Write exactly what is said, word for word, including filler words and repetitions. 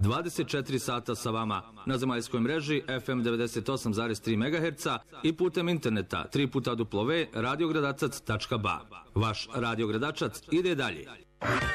dvadeset četiri sata sa vama na zemaljskoj mreži F M devedeset osam zarez tri megaherca i putem interneta tri puta w radio gradačac tačka ba. Vaš Radio Gradačac ide dalje.